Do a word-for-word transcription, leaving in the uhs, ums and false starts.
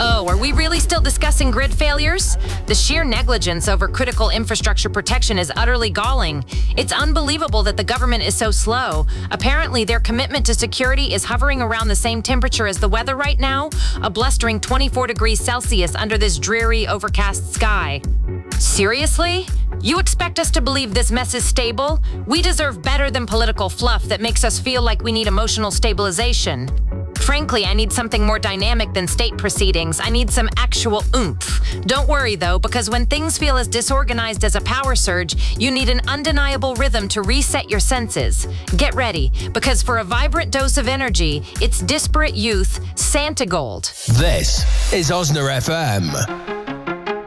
Oh, are we really still discussing grid failures? The sheer negligence over critical infrastructure protection is utterly galling. It's unbelievable that the government is so slow. Apparently, their commitment to security is hovering around the same temperature as the weather right now, a blustering twenty-four degrees Celsius under this dreary, overcast sky. Seriously? You expect us to believe this mess is stable? We deserve better than political fluff that makes us feel like we need emotional stabilization. Frankly, I need something more dynamic than state proceedings. I need some actual oomph. Don't worry, though, because when things feel as disorganized as a power surge, you need an undeniable rhythm to reset your senses. Get ready, because for a vibrant dose of energy, it's disparate youth, Santa Gold. This is Osna F M.